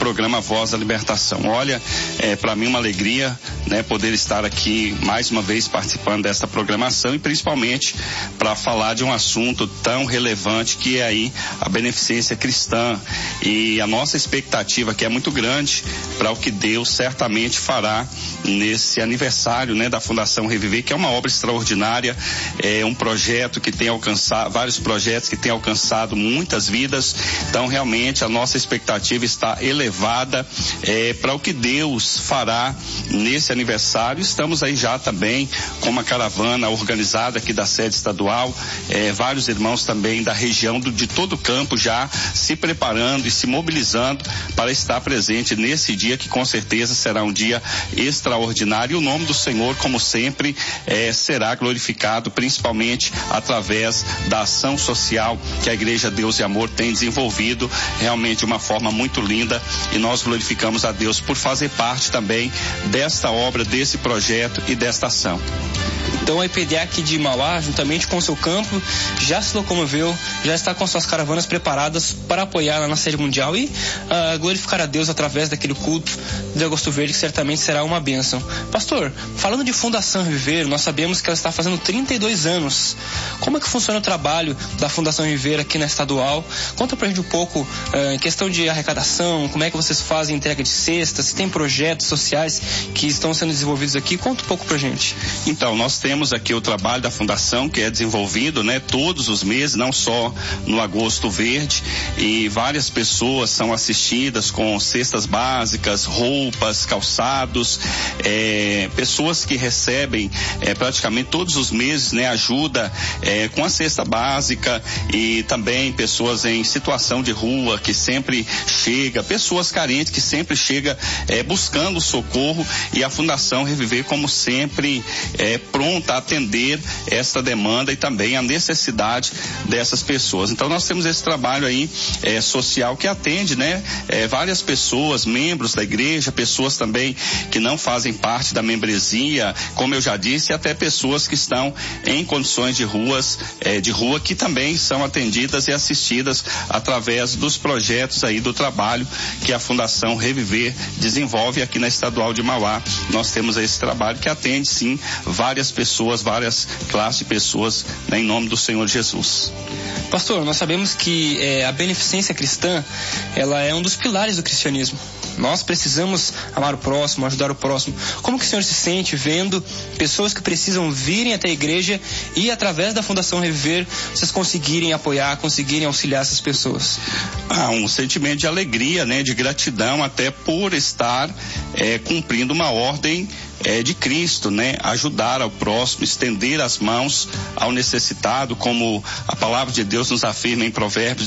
programa Voz da Libertação. Olha, para mim uma alegria, né, poder estar aqui mais uma vez participando desta programação e principalmente para falar de um assunto tão relevante que é aí a beneficência cristã, e a nossa expectativa que é muito grande para o que Deus certamente fará nesse aniversário, né, da Fundação Reviver, que é uma obra extraordinária, é um projeto que tem alcançado, vários projetos que tem alcançado muitas vidas. Então realmente a nossa expectativa está elevada para o que Deus fará nesse aniversário. Estamos aí já também com uma caravana organizada aqui da sede estadual, vários irmãos também da região de todo o campo já se preparando e se mobilizando para estar presente nesse dia, que com certeza será um dia extraordinário. E o nome do Senhor, como sempre, será glorificado, principalmente através da ação social que a Igreja Deus e Amor tem desenvolvido realmente de uma forma muito linda, e nós glorificamos a Deus por fazer parte também desta obra, desse projeto e desta ação. Então a IPDA aqui de Mauá, juntamente com o seu campo, já se locomoveu, já está com suas caravanas preparadas para apoiar lá na sede mundial e glorificar a Deus através daquele culto de Agosto Verde, que certamente será uma bênção. Pastor, falando de Fundação Reviver, nós sabemos que ela está fazendo 32 anos. Como é que funciona o trabalho da Fundação Reviver aqui na estadual? Conta pra gente um pouco em questão de arrecadação, como é que vocês fazem entrega de cestas, se tem projetos sociais que estão sendo desenvolvidos aqui. Conta um pouco pra gente. Então, nós temos aqui o trabalho da Fundação, que é desenvolvido, né, todos os meses, não só no Agosto Verde, e várias pessoas são assistidas com cestas básicas, roupas, calçados, pessoas que recebem praticamente todos os meses, né, ajuda com a cesta básica, e também pessoas em situação de rua que sempre chega, pessoas carentes que sempre chega buscando socorro, e a Fundação Reviver, como sempre, pronta a atender esta demanda e também a necessidade dessas pessoas. Então nós temos esse trabalho aí social que atende, né, várias pessoas, membros da igreja, pessoas também que não fazem parte da membresia, como eu já disse, até pessoas que estão em condições de rua, que também são atendidas e assistidas através dos projetos aí do trabalho que a Fundação Reviver desenvolve aqui na Estadual de Mauá. Nós temos esse trabalho que atende sim várias pessoas, várias classes de pessoas, né, em nome do Senhor Jesus. Pastor, nós sabemos que a beneficência cristã, ela é um dos pilares do cristianismo. Nós precisamos amar o próximo, ajudar o próximo. Como que o senhor se sente vendo pessoas que precisam virem até a igreja e através da Fundação Reviver vocês conseguirem apoiar, conseguirem auxiliar essas pessoas? Um sentimento de alegria, né, de gratidão até por estar cumprindo uma ordem de Cristo, né? Ajudar ao próximo, estender as mãos ao necessitado, como a palavra de Deus nos afirma em Provérbios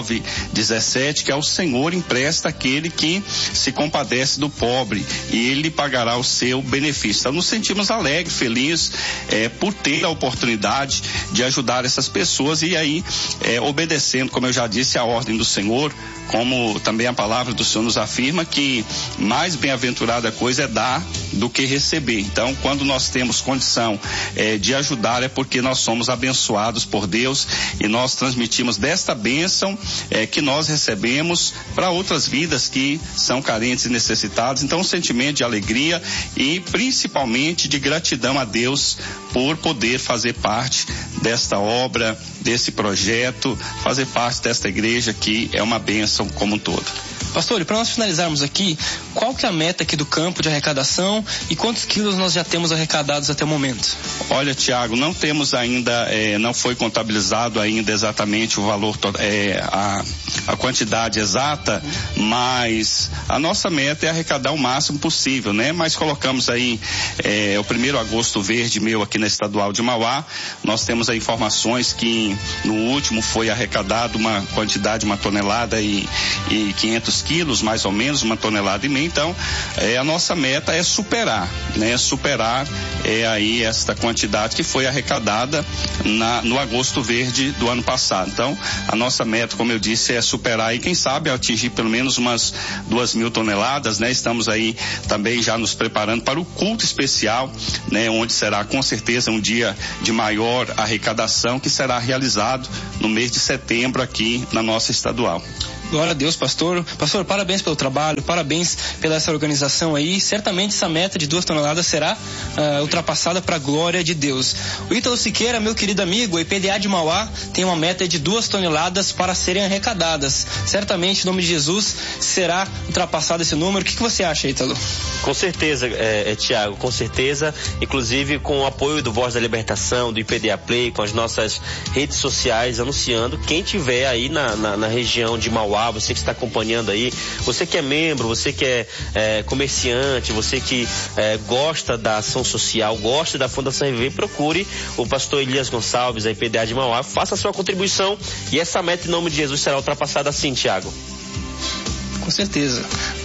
19:17, que é o Senhor empresta aquele que se compadece do pobre e ele pagará o seu benefício. Então nos sentimos alegres, felizes por ter a oportunidade de ajudar essas pessoas, e aí obedecendo, como eu já disse, a ordem do Senhor, como também a palavra do Senhor nos afirma que mais bem-aventurada coisa é dar do que receber. Então, quando nós temos condição de ajudar, é porque nós somos abençoados por Deus e nós transmitimos desta bênção que nós recebemos para outras vidas que são carentes e necessitadas. Então, um sentimento de alegria e principalmente de gratidão a Deus por poder fazer parte desta obra, desse projeto, fazer parte desta igreja que é uma bênção como um todo. Pastor, e para nós finalizarmos aqui, qual que é a meta aqui do campo de arrecadação e quantos quilos nós já temos arrecadados até o momento? Olha, Tiago, não temos ainda, não foi contabilizado ainda exatamente o valor, a quantidade exata, mas a nossa meta é arrecadar o máximo possível, né? Mas colocamos aí o primeiro Agosto Verde meu aqui na Estadual de Mauá, nós temos aí informações que no último foi arrecadado uma quantidade, 1 tonelada e 500 quilos, mais ou menos, 1,5 toneladas. Então, a nossa meta é superar, né? Superar aí esta quantidade que foi arrecadada no Agosto Verde do ano passado. Então, a nossa meta, como eu disse, é superar e quem sabe atingir pelo menos umas 2.000 toneladas, né? Estamos aí também já nos preparando para o culto especial, né? Onde será com certeza um dia de maior arrecadação que será realizado no mês de setembro aqui na nossa estadual. Glória a Deus, pastor. Pastor, parabéns pelo trabalho, parabéns pela essa organização aí. Certamente essa meta de 2 toneladas será ultrapassada para a glória de Deus. O Ítalo Siqueira, meu querido amigo, o IPDA de Mauá tem uma meta de 2 toneladas para serem arrecadadas. Certamente, em nome de Jesus, será ultrapassado esse número. O que você acha, Ítalo? Com certeza, Tiago, com certeza. Inclusive com o apoio do Voz da Libertação, do IPDA Play, com as nossas redes sociais anunciando. Quem tiver aí na região de Mauá, você que está acompanhando aí, você que é membro, você que é comerciante, você que gosta da ação social, gosta da Fundação Reviver, procure o pastor Elias Gonçalves, a IPDA de Mauá, faça a sua contribuição e essa meta em nome de Jesus será ultrapassada assim, Tiago. Com certeza.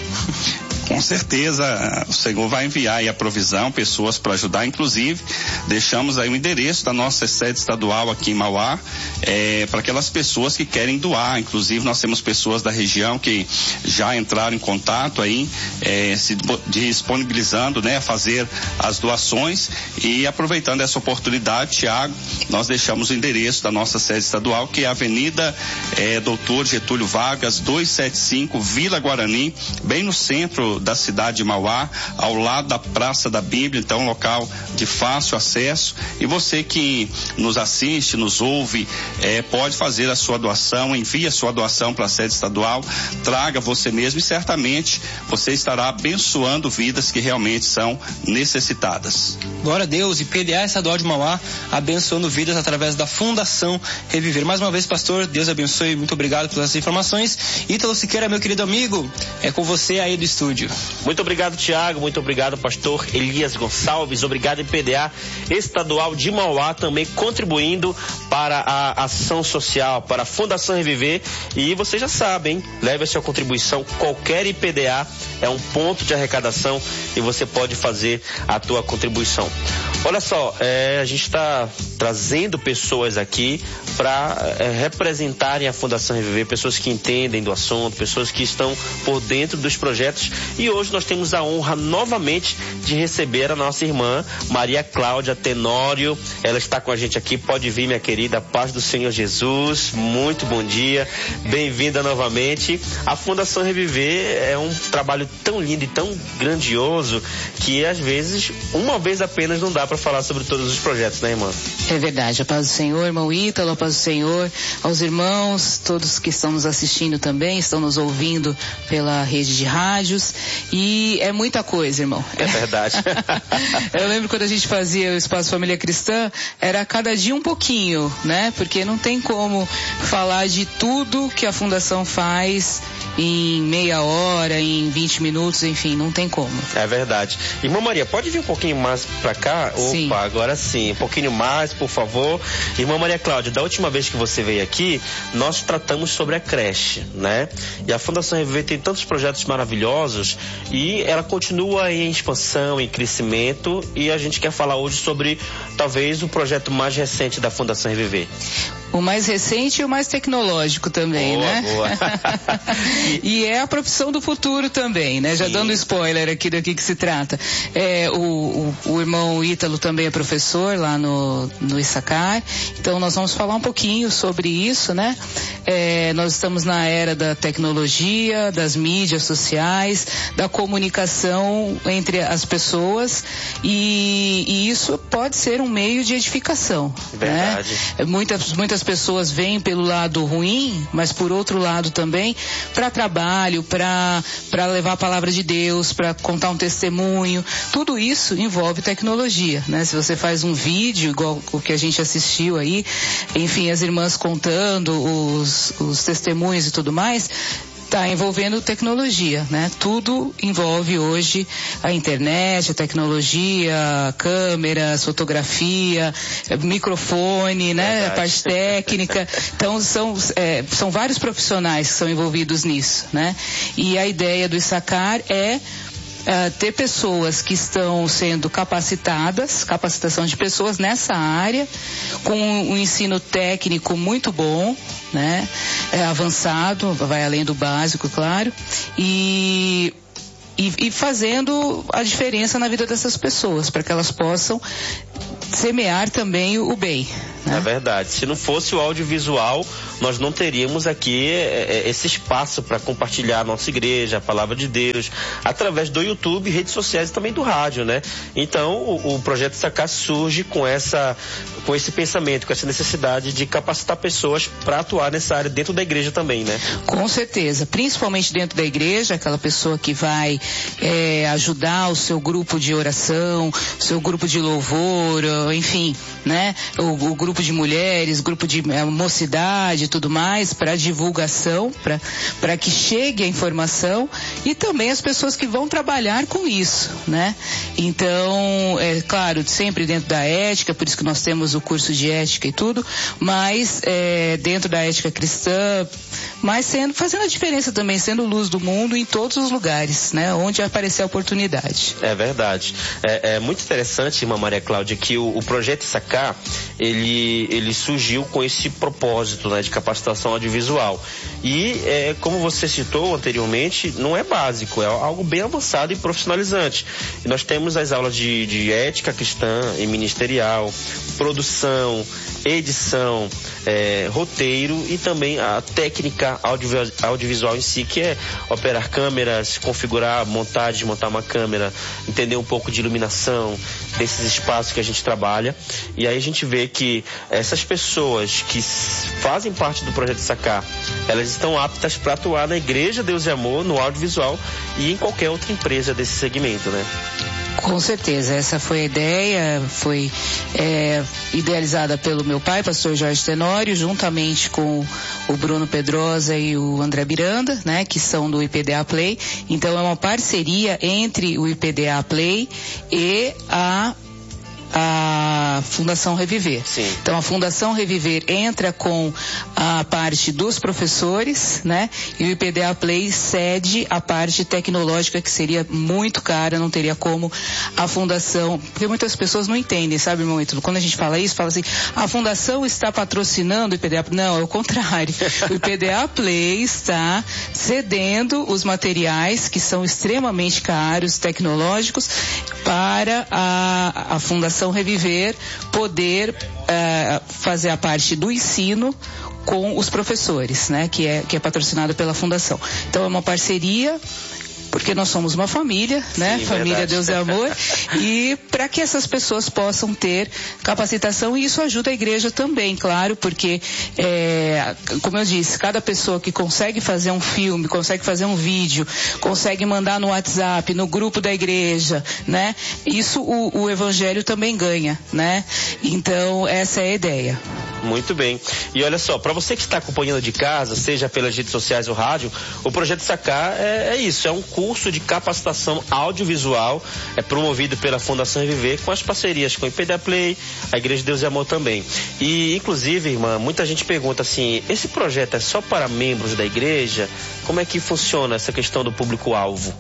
Com certeza, o Senhor vai enviar aí a provisão, pessoas para ajudar. Inclusive, deixamos aí o endereço da nossa sede estadual aqui em Mauá, para aquelas pessoas que querem doar. Inclusive, nós temos pessoas da região que já entraram em contato aí, se disponibilizando, né, a fazer as doações. E aproveitando essa oportunidade, Tiago, nós deixamos o endereço da nossa sede estadual, que é a Avenida Doutor Getúlio Vargas, 275, Vila Guarani, bem no centro da cidade de Mauá, ao lado da Praça da Bíblia. Então, um local de fácil acesso. E você que nos assiste, nos ouve, pode fazer a sua doação, envie a sua doação para a sede estadual, traga você mesmo e certamente você estará abençoando vidas que realmente são necessitadas. Glória a Deus. E IPDA Estadual de Mauá abençoando vidas através da Fundação Reviver. Mais uma vez, pastor, Deus abençoe, muito obrigado pelas informações. Ítalo Siqueira, meu querido amigo, é com você aí do estúdio. Muito obrigado, Tiago, muito obrigado, pastor Elias Gonçalves, obrigado IPDA Estadual de Mauá, também contribuindo para a ação social, para a Fundação Reviver. E você já sabe, hein? Leve a sua contribuição, qualquer IPDA é um ponto de arrecadação e você pode fazer a tua contribuição. Olha só, a gente está trazendo pessoas aqui para representarem a Fundação Reviver, pessoas que entendem do assunto, pessoas que estão por dentro dos projetos. E hoje nós temos a honra novamente de receber a nossa irmã Maria Cláudia Tenório. Ela está com a gente aqui. Pode vir, minha querida. Paz do Senhor Jesus. Muito bom dia. Bem-vinda novamente. A Fundação Reviver é um trabalho tão lindo e tão grandioso que às vezes, uma vez apenas, não dá para falar sobre todos os projetos, né, irmã? É verdade. A paz do Senhor, irmão Ítalo, a paz do Senhor, aos irmãos, todos que estão nos assistindo também, estão nos ouvindo pela rede de rádios. E é muita coisa, irmão. É verdade. Eu lembro quando a gente fazia o Espaço Família Cristã, era cada dia um pouquinho, né? Porque não tem como falar de tudo que a Fundação faz em meia hora, em 20 minutos, enfim, não tem como. É verdade. Irmã Maria, pode vir um pouquinho mais pra cá? Sim. Opa, agora sim. Um pouquinho mais, por favor. Irmã Maria Cláudia, da última vez que você veio aqui, nós tratamos sobre a creche, né? E a Fundação Reviver tem tantos projetos maravilhosos e ela continua em expansão, em crescimento, e a gente quer falar hoje sobre talvez o projeto mais recente da Fundação Reviver. O mais recente e o mais tecnológico também, boa, né? Boa. E é a profissão do futuro também, né? Já dando spoiler aqui do que se trata. O irmão Ítalo também é professor lá no Issacar, então nós vamos falar um pouquinho sobre isso, né? Nós estamos na era da tecnologia, das mídias sociais, da comunicação entre as pessoas e isso pode ser um meio de edificação. Verdade. Né? Muitas pessoas vêm pelo lado ruim, mas por outro lado também para trabalho, para levar a palavra de Deus, para contar um testemunho. Tudo isso envolve tecnologia, né? Se você faz um vídeo igual o que a gente assistiu aí, enfim, as irmãs contando os testemunhos e tudo mais, está envolvendo tecnologia, né? Tudo envolve hoje a internet, a tecnologia, câmeras, fotografia, microfone, né? Verdade. A parte técnica. Então são vários profissionais que são envolvidos nisso, né? E a ideia do Issacar é ter pessoas que estão sendo capacitadas, capacitação de pessoas nessa área, com um ensino técnico muito bom, né? Avançado, vai além do básico, claro, e fazendo a diferença na vida dessas pessoas, para que elas possam semear também o bem. Né? É verdade. Se não fosse o audiovisual, nós não teríamos aqui esse espaço para compartilhar a nossa igreja, a palavra de Deus, através do YouTube, redes sociais e também do rádio, né? Então, o Projeto Sacar surge com esse pensamento, com essa necessidade de capacitar pessoas para atuar nessa área dentro da igreja também, né? Com certeza, principalmente dentro da igreja, aquela pessoa que vai ajudar o seu grupo de oração, seu grupo de louvor, enfim, né? O grupo de mulheres, grupo de mocidade e tudo mais, para divulgação, para que chegue a informação, e também as pessoas que vão trabalhar com isso, né? Então, claro, sempre dentro da ética, por isso que nós temos o curso de ética e tudo, mas dentro da ética cristã, mas fazendo a diferença também, sendo luz do mundo em todos os lugares, né? Onde aparecer a oportunidade. É verdade. É muito interessante, irmã Maria Cláudia, que o Projeto Sacar, ele surgiu com esse propósito, né, de capacitação audiovisual. E, como você citou anteriormente, não é básico, é algo bem avançado e profissionalizante. E nós temos as aulas de ética cristã e ministerial, produção, edição, roteiro e também a técnica audiovisual em si, que é operar câmeras, configurar, montar, desmontar uma câmera, entender um pouco de iluminação desses espaços que a gente trabalha. E aí a gente vê que essas pessoas que fazem parte do Projeto Sacar, elas estão aptas para atuar na Igreja Deus e Amor, no audiovisual e em qualquer outra empresa desse segmento, né? Com certeza, essa foi a ideia, foi idealizada pelo meu pai, pastor Jorge Tenório, juntamente com o Bruno Pedrosa e o André Miranda, né, que são do IPDA Play. Então é uma parceria entre o IPDA Play e a Fundação Reviver. Sim. Então a Fundação Reviver entra com a parte dos professores, né? E o IPDA Play cede a parte tecnológica, que seria muito cara, não teria como a Fundação, porque muitas pessoas não entendem, sabe, irmão? Quando a gente fala isso, fala assim, a Fundação está patrocinando o IPDA Play. Não, é o contrário. O IPDA Play está cedendo os materiais que são extremamente caros, tecnológicos, para a Fundação Reviver poder fazer a parte do ensino com os professores, né, que é patrocinado pela Fundação. Então é uma parceria, porque nós somos uma família, né? Sim, família verdade. Deus é Amor, e para que essas pessoas possam ter capacitação, e isso ajuda a igreja também, claro, porque, como eu disse, cada pessoa que consegue fazer um filme, consegue fazer um vídeo, consegue mandar no WhatsApp, no grupo da igreja, né? Isso o evangelho também ganha, né? Então, essa é a ideia. Muito bem. E olha só, para você que está acompanhando de casa, seja pelas redes sociais ou rádio, o Projeto Sacar é isso, é um curso de capacitação audiovisual, promovido pela Fundação Reviver, com as parcerias com o IPDA Play, a Igreja Deus e Amor também. E, inclusive, irmã, muita gente pergunta assim, esse projeto é só para membros da igreja? Como é que funciona essa questão do público-alvo?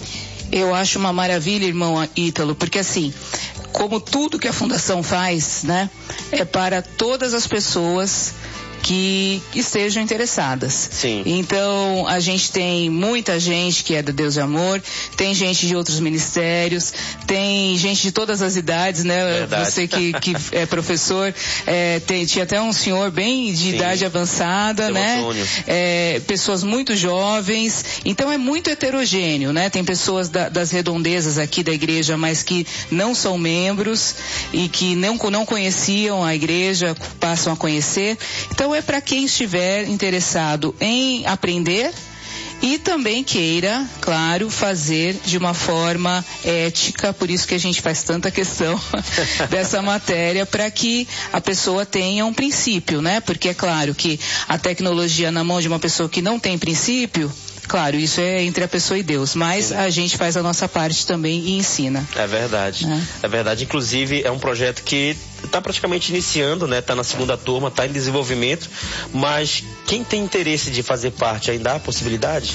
Eu acho uma maravilha, irmão Ítalo, porque assim, como tudo que a Fundação faz, né, é para todas as pessoas que estejam interessadas. Sim. Então, a gente tem muita gente que é do Deus e Amor, tem gente de outros ministérios, tem gente de todas as idades, né? Verdade. Você que é professor, tinha até um senhor bem de Sim. idade avançada, Seu né? Antônio. Pessoas muito jovens, então é muito heterogêneo, né? Tem pessoas das redondezas aqui da igreja, mas que não são membros e que não conheciam a igreja, passam a conhecer. Então é para quem estiver interessado em aprender e também queira, claro, fazer de uma forma ética, por isso que a gente faz tanta questão dessa matéria, para que a pessoa tenha um princípio, né? Porque é claro que a tecnologia na mão de uma pessoa que não tem princípio, claro, isso é entre a pessoa e Deus, mas Sim. a gente faz a nossa parte também e ensina. É verdade. É verdade. Inclusive, é um projeto que está praticamente iniciando, né? Está na segunda turma, está em desenvolvimento, mas quem tem interesse de fazer parte, ainda há possibilidade?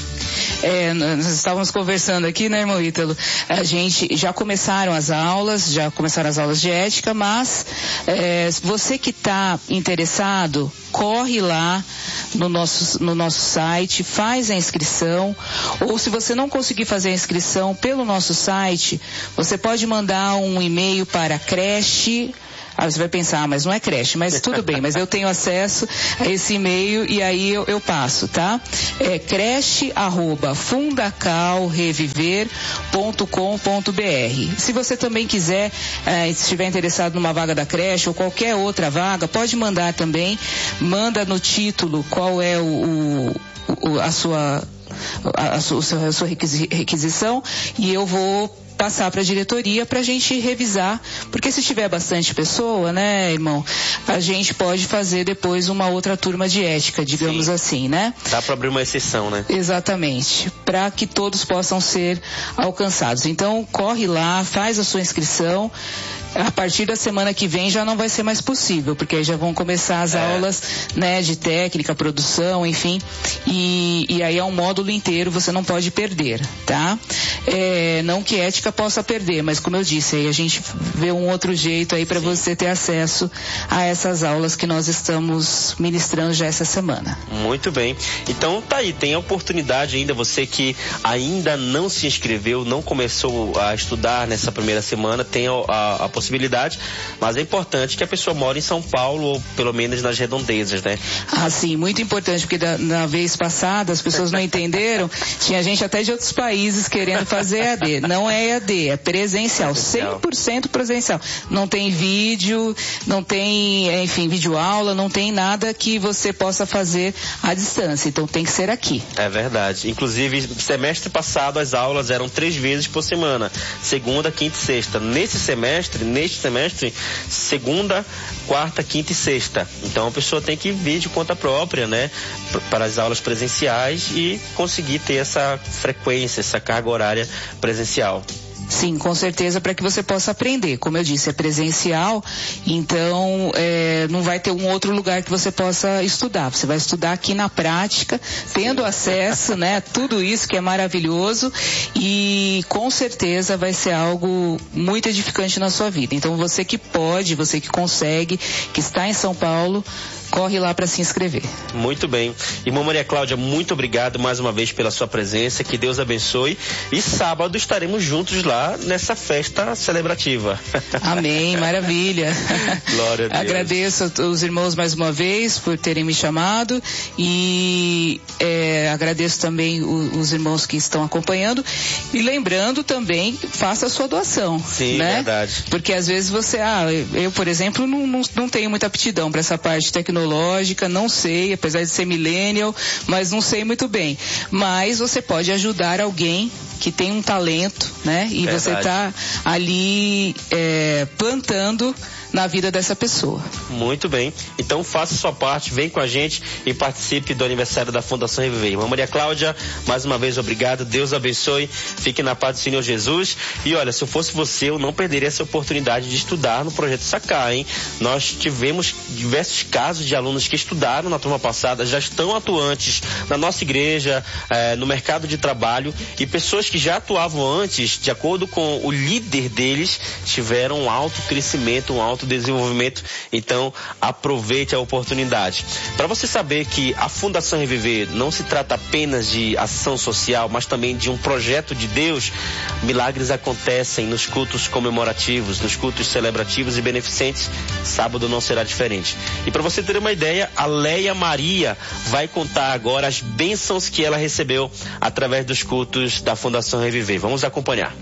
Nós estávamos conversando aqui, né, irmão Ítalo? A gente já começaram as aulas de ética, mas você que está interessado, corre lá no nosso site, faz a inscrição, ou se você não conseguir fazer a inscrição pelo nosso site, você pode mandar um e-mail para creche Aí você vai pensar, mas não é creche, mas tudo bem, mas eu tenho acesso a esse e-mail e aí eu passo, tá? É creche@fundacalreviver.com.br. Se você também quiser, se estiver interessado numa vaga da creche ou qualquer outra vaga, pode mandar também, manda no título qual é a sua requisição e eu vou passar para a diretoria para a gente revisar, porque se tiver bastante pessoa, né, irmão, a gente pode fazer depois uma outra turma de ética, digamos assim, né? Dá para abrir uma exceção, né? Exatamente, para que todos possam ser alcançados. Então, corre lá, faz a sua inscrição. A partir da semana que vem já não vai ser mais possível, porque aí já vão começar as aulas, né, de técnica, produção, enfim, e aí é um módulo inteiro, você não pode perder, tá? Não que ética possa perder, mas como eu disse, aí a gente vê um outro jeito aí para você ter acesso a essas aulas que nós estamos ministrando já essa semana. Muito bem. Então tá aí, tem a oportunidade ainda, você que ainda não se inscreveu, não começou a estudar nessa primeira semana, tem a possibilidade, mas é importante que a pessoa mora em São Paulo ou pelo menos nas redondezas, né? Ah, sim, muito importante, porque na vez passada as pessoas não entenderam, tinha gente até de outros países querendo fazer EAD. Não é EAD, é presencial, 100% presencial. Não tem vídeo, não tem, enfim, videoaula, não tem nada que você possa fazer à distância, então tem que ser aqui. É verdade. Inclusive, semestre passado as aulas eram 3 vezes por semana, segunda, quinta e sexta. Neste semestre, segunda, quarta, quinta e sexta. Então a pessoa tem que vir de conta própria, né, para as aulas presenciais e conseguir ter essa frequência, essa carga horária presencial. Sim, com certeza, para que você possa aprender. Como eu disse, é presencial, então não vai ter um outro lugar que você possa estudar. Você vai estudar aqui na prática, tendo acesso, né, tudo isso que é maravilhoso e com certeza vai ser algo muito edificante na sua vida. Então você que pode, você que consegue, que está em São Paulo, corre lá para se inscrever. Muito bem. Irmã Maria Cláudia, muito obrigado mais uma vez pela sua presença, que Deus abençoe, e sábado estaremos juntos lá nessa festa celebrativa. Amém, maravilha. Glória a Deus. Agradeço aos irmãos mais uma vez por terem me chamado e agradeço também os irmãos que estão acompanhando e lembrando também, faça a sua doação. Sim, né? Verdade. Porque às vezes você, eu por exemplo não tenho muita aptidão para essa parte tecnológica, não sei, apesar de ser millennial, mas não sei muito bem. Mas você pode ajudar alguém que tem um talento, né? E Verdade. você está ali plantando na vida dessa pessoa. Muito bem. Então faça a sua parte, vem com a gente e participe do aniversário da Fundação Reviver. Irmã Maria Cláudia, mais uma vez obrigado, Deus abençoe, fique na paz do Senhor Jesus. E olha, se eu fosse você, eu não perderia essa oportunidade de estudar no Projeto Sacar, hein? Nós tivemos diversos casos de alunos que estudaram na turma passada, já estão atuantes na nossa igreja, no mercado de trabalho, e pessoas que já atuavam antes, de acordo com o líder deles, tiveram um alto crescimento, um alto desenvolvimento. Então aproveite a oportunidade. Para você saber que a Fundação Reviver não se trata apenas de ação social, mas também de um projeto de Deus, milagres acontecem nos cultos comemorativos, nos cultos celebrativos e beneficentes. Sábado não será diferente. E para você ter uma ideia, a Leia Maria vai contar agora as bênçãos que ela recebeu através dos cultos da Fundação Reviver. Vamos acompanhar.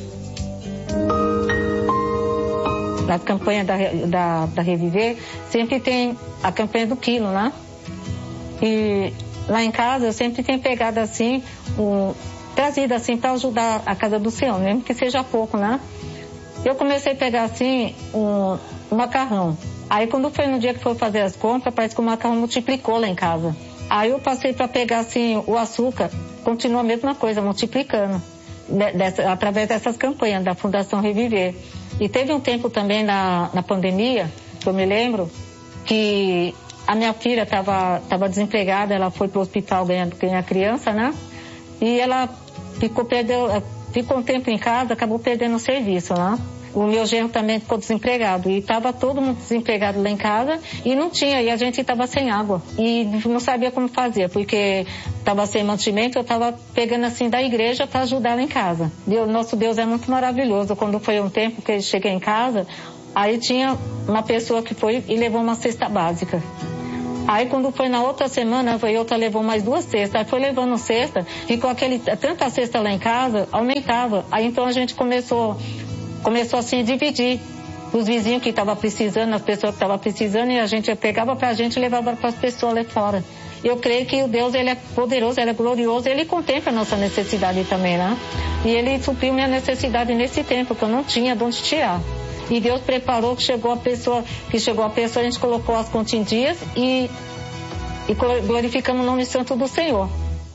Na campanha da Reviver, sempre tem a campanha do quilo, né? E lá em casa eu sempre tenho pegado assim, trazido assim para ajudar a casa do Senhor, mesmo que seja pouco, né? Eu comecei a pegar assim um macarrão. Aí quando foi no dia que foi fazer as compras, parece que o macarrão multiplicou lá em casa. Aí eu passei para pegar assim o açúcar, continua a mesma coisa, multiplicando, através dessas campanhas da Fundação Reviver. E teve um tempo também na pandemia, que eu me lembro, que a minha filha estava desempregada, ela foi para o hospital ganhar criança, né? E ela ficou um tempo em casa, acabou perdendo o serviço, né? O meu genro também ficou desempregado e estava todo mundo desempregado lá em casa e não tinha, e a gente estava sem água e não sabia como fazer, porque estava sem mantimento, eu estava pegando assim da igreja para ajudar lá em casa. Nosso Deus é muito maravilhoso. Quando foi um tempo que eu cheguei em casa, Aí tinha uma pessoa que foi e levou uma cesta básica. Aí quando foi na outra semana, foi outra, levou mais 2 cestas. Aí foi levando cesta, ficou tanta cesta lá em casa, aumentava. Aí então a gente começou assim a dividir. Os vizinhos que estavam precisando, as pessoas que estavam precisando, e a gente pegava pra gente e levava para as pessoas lá fora. Eu creio que o Deus, ele é poderoso, ele é glorioso, ele contempla a nossa necessidade também, né? E ele supriu minha necessidade nesse tempo, que eu não tinha de onde tirar. E Deus preparou, que chegou a pessoa, a gente colocou as contas em dias e glorificamos o nome santo do Senhor.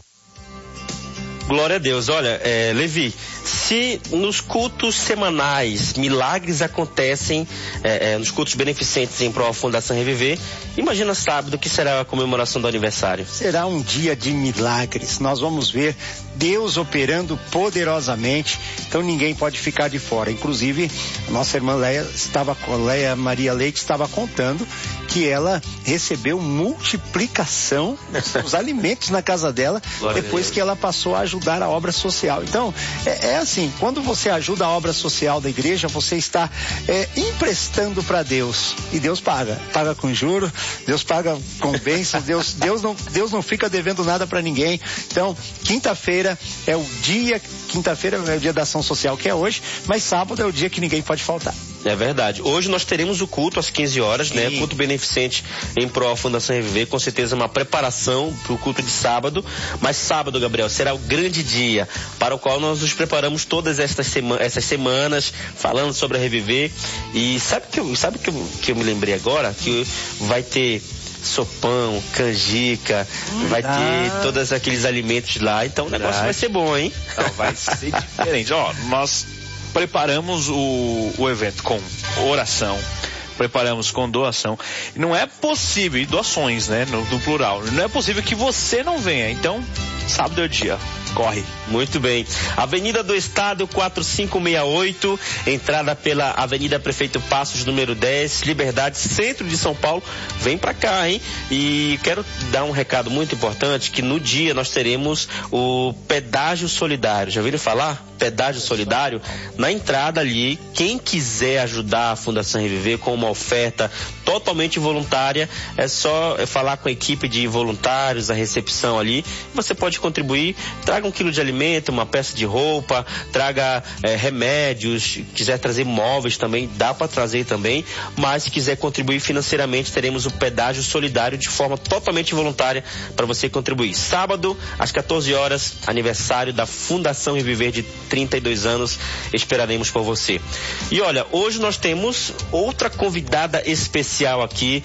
Glória a Deus. Olha, Levi, se nos cultos semanais milagres acontecem, nos cultos beneficentes em prol da Fundação Reviver, imagina sábado, que será a comemoração do aniversário. Será um dia de milagres. Nós vamos ver Deus operando poderosamente, então ninguém pode ficar de fora. Inclusive, a nossa irmã Leia Maria Leite estava contando que ela recebeu multiplicação dos alimentos na casa dela, depois que ela passou a ajudar a obra social. Então, é assim, quando você ajuda a obra social da igreja, você está emprestando para Deus, e Deus paga com juros, Deus paga com bênçãos, Deus não fica devendo nada para ninguém. Então, quinta-feira é o dia da ação social, que é hoje, mas sábado é o dia que ninguém pode faltar. É verdade. Hoje nós teremos o culto às 15 horas, né? Culto beneficente em prol da Fundação Reviver, com certeza uma preparação para o culto de sábado. Mas sábado, Gabriel, será o grande dia para o qual nós nos preparamos todas essas semanas, falando sobre a Reviver. E sabe que eu me lembrei agora? Que vai ter sopão, canjica, vai ter todos aqueles alimentos lá. Então o negócio vai ser bom, hein? Não, vai ser diferente. Nós preparamos o evento com oração, preparamos com doação. Não é possível, e doações, né, no plural, não é possível que você não venha. Então, sábado é o dia. Corre. Muito bem. Avenida do Estado 4568, entrada pela Avenida Prefeito Passos, número 10, Liberdade, centro de São Paulo. Vem pra cá, hein? E quero dar um recado muito importante, que no dia nós teremos o pedágio solidário. Já ouviram falar? Pedágio solidário? Na entrada ali, quem quiser ajudar a Fundação Reviver com uma oferta totalmente voluntária, é só falar com a equipe de voluntários, a recepção ali. Você pode contribuir, traga 1 quilo de alimento, uma peça de roupa, traga remédios, quiser trazer móveis também, dá para trazer também, mas se quiser contribuir financeiramente, teremos o pedágio solidário de forma totalmente voluntária para você contribuir. Sábado, às 14 horas, aniversário da Fundação Reviver de 32 anos, esperaremos por você. E olha, hoje nós temos outra convidada especial aqui,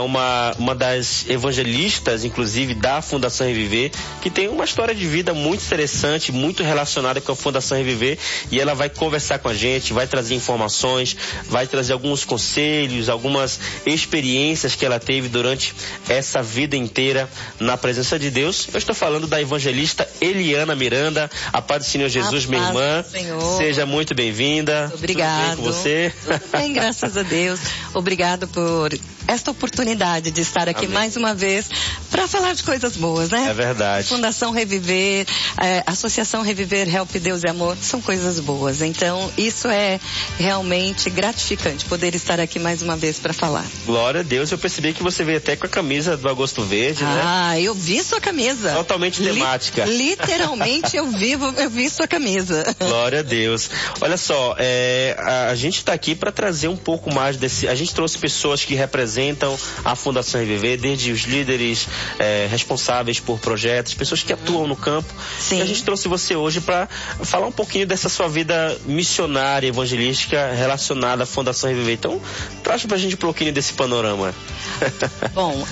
uma das evangelistas, inclusive, da Fundação Reviver, que tem uma história de vida muito interessante, muito relacionada com a Fundação Reviver, e ela vai conversar com a gente, vai trazer informações, vai trazer alguns conselhos, algumas experiências que ela teve durante essa vida inteira na presença de Deus. Eu estou falando da evangelista Eliana Miranda. A paz do Senhor Jesus, minha irmã. Senhor. Seja muito bem-vinda. Obrigado. Tudo bem com você? Tudo bem, graças a Deus. Obrigado por esta oportunidade de estar aqui mais uma vez para falar de coisas boas, né? É verdade. Fundação Reviver, Associação Reviver, Help Deus e Amor, são coisas boas. Então, isso é realmente gratificante, poder estar aqui mais uma vez para falar. Glória a Deus. Eu percebi que você veio até com a camisa do Agosto Verde, né? Ah, eu vi sua camisa. Totalmente temática. Literalmente, eu vi sua camisa. Glória a Deus. Olha só, a gente está aqui para trazer um pouco mais desse... A gente trouxe pessoas que representam a Fundação Reviver, desde os líderes responsáveis por projetos, pessoas que atuam no campo. Sim. E a gente trouxe você hoje para falar um pouquinho dessa sua vida missionária, evangelística, relacionada à Fundação Reviver. Então, traz pra gente um pouquinho desse panorama. Bom,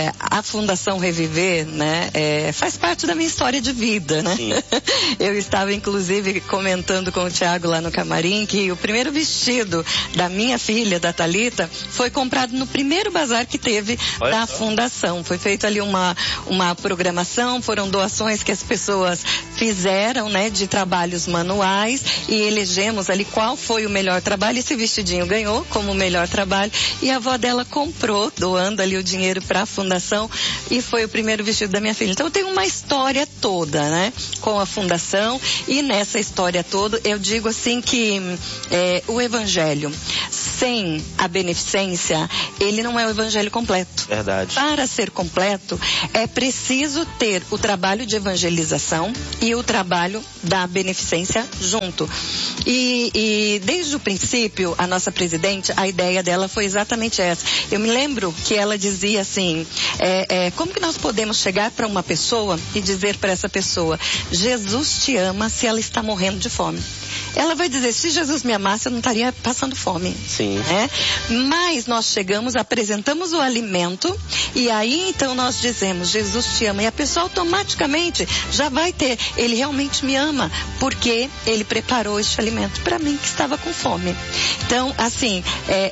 a Fundação Reviver, né, faz parte da minha história de vida, né? Sim. Eu estava, inclusive, comentando com o Tiago lá no camarim que o primeiro vestido da minha filha, da Thalita, foi comprado no primeiro bazar que teve da Fundação. Foi feito ali uma programação, foram doações que as pessoas fizeram, né, de trabalhos manuais, e elegemos ali qual foi o melhor trabalho. Esse vestidinho ganhou como o melhor trabalho, e a avó dela comprou, doando ali o dinheiro para a Fundação, e foi o primeiro vestido da minha filha. Então eu tenho uma história toda, né, com a Fundação, e nessa história toda eu digo assim que o Evangelho sem a beneficência, ele não é o evangelho completo. Verdade. Para ser completo, é preciso ter o trabalho de evangelização e o trabalho da beneficência junto. E desde o princípio, a nossa presidente, a ideia dela foi exatamente essa. Eu me lembro que ela dizia assim, como que nós podemos chegar para uma pessoa e dizer para essa pessoa, Jesus te ama se ela está morrendo de fome? Ela vai dizer, se Jesus me amasse, eu não estaria passando fome. Sim. Né? Mas nós chegamos, apresentamos o alimento e aí então nós dizemos, Jesus te ama. E a pessoa automaticamente já vai ter, ele realmente me ama, porque ele preparou este alimento para mim que estava com fome. Então, assim,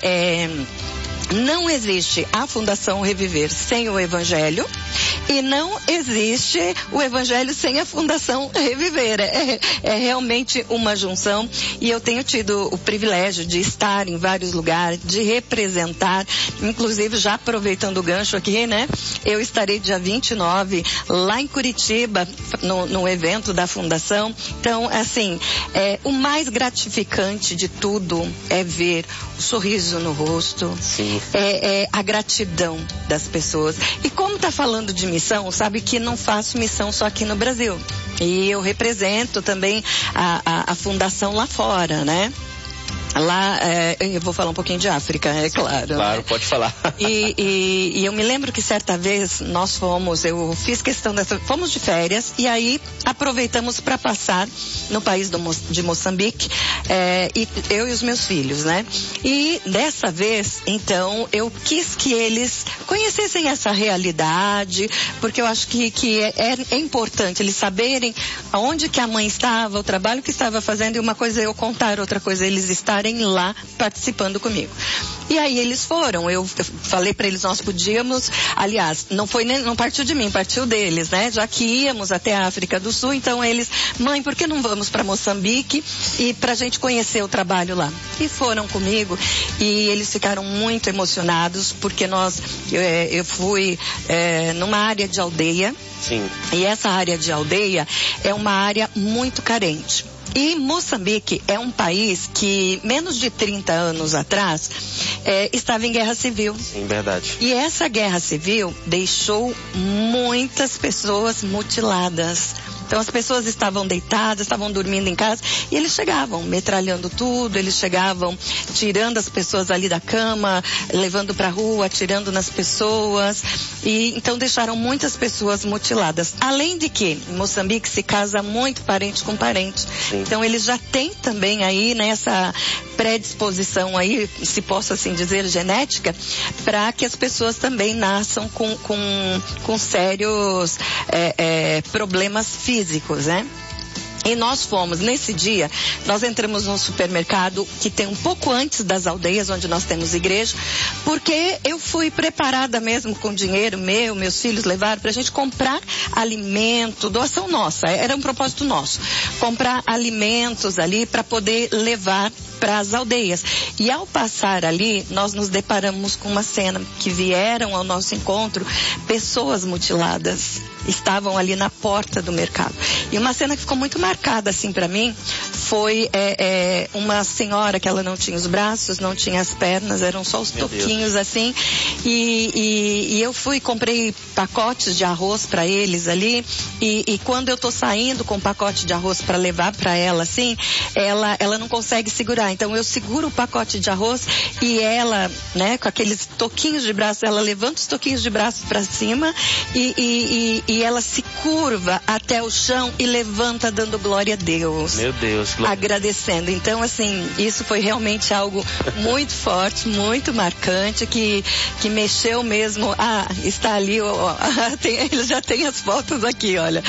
não existe a Fundação Reviver sem o Evangelho e não existe o Evangelho sem a Fundação Reviver. É realmente uma junção e eu tenho tido o privilégio de estar em vários lugares, de representar, inclusive já aproveitando o gancho aqui, né? Eu estarei dia 29 lá em Curitiba, no evento da Fundação. Então, assim, o mais gratificante de tudo é ver o sorriso no rosto. Sim. A gratidão das pessoas. E como está falando de missão, sabe que não faço missão só aqui no Brasil. E eu represento também a fundação lá fora, né? Lá, eu vou falar um pouquinho de África, é claro. Claro, né? pode falar. E eu me lembro que certa vez eu fiz questão fomos de férias e aí aproveitamos para passar no país de Moçambique, e eu e os meus filhos, né? E dessa vez, então, eu quis que eles conhecessem essa realidade, porque eu acho que é importante eles saberem aonde que a mãe estava, o trabalho que estava fazendo, e uma coisa é eu contar, outra coisa é eles estarem lá participando comigo. E aí eles foram, eu falei para eles, nós podíamos, aliás, não partiu de mim, partiu deles, né? Já que íamos até a África do Sul, então eles, mãe, por que não vamos para Moçambique e pra gente conhecer o trabalho lá? E foram comigo e eles ficaram muito emocionados porque eu fui numa área de aldeia. Sim. E essa área de aldeia é uma área muito carente. E Moçambique é um país que, menos de 30 anos atrás, estava em guerra civil. Sim, verdade. E essa guerra civil deixou muitas pessoas mutiladas. Então as pessoas estavam deitadas, estavam dormindo em casa e eles chegavam metralhando tudo, eles chegavam tirando as pessoas ali da cama, levando para a rua, atirando nas pessoas, e então deixaram muitas pessoas mutiladas. Além de que em Moçambique se casa muito parente com parente. Sim. Então eles já têm também aí nessa predisposição aí, se posso assim dizer, genética, para que as pessoas também nasçam com sérios problemas físicos, né? E nós fomos, nesse dia, nós entramos num supermercado que tem um pouco antes das aldeias, onde nós temos igreja, porque eu fui preparada mesmo com dinheiro meus filhos levaram pra gente comprar alimento, doação nossa, era um propósito nosso, comprar alimentos ali para poder levar para as aldeias. E ao passar ali, nós nos deparamos com uma cena que vieram ao nosso encontro pessoas mutiladas. Estavam ali na porta do mercado. E uma cena que ficou muito marcada assim para mim foi uma senhora que ela não tinha os braços, não tinha as pernas, eram só os toquinhos assim. E eu comprei pacotes de arroz para eles ali. E quando eu tô saindo com um pacote de arroz para levar para ela assim, ela não consegue segurar. Então eu seguro o pacote de arroz e ela, né, com aqueles toquinhos de braço, ela levanta os toquinhos de braço para cima e ela se curva até o chão e levanta dando glória a Deus. Meu Deus. Agradecendo. Então, assim, isso foi realmente algo muito forte, muito marcante, que mexeu mesmo. Está ali, ele já tem as fotos aqui, olha.